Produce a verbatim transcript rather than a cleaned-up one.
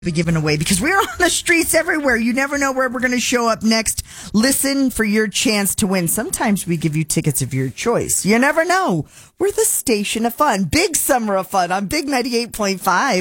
be given away because we're on the streets everywhere. You never know where we're going to show up next. Listen for your chance to win. Sometimes we give you tickets of your choice. You never know. We're the station of fun. Big summer of fun on Big ninety-eight point five.